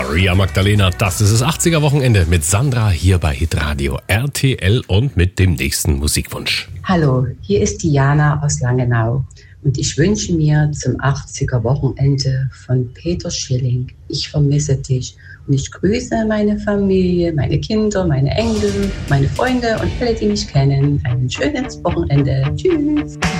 Maria Magdalena, das ist das 80er-Wochenende mit Sandra hier bei Hitradio RTL und mit dem nächsten Musikwunsch. Hallo, hier ist Diana aus Langenau und ich wünsche mir zum 80er-Wochenende von Peter Schilling Ich vermisse dich. Und ich grüße meine Familie, meine Kinder, meine Enkel, meine Freunde und alle, die mich kennen. Ein schönes Wochenende. Tschüss.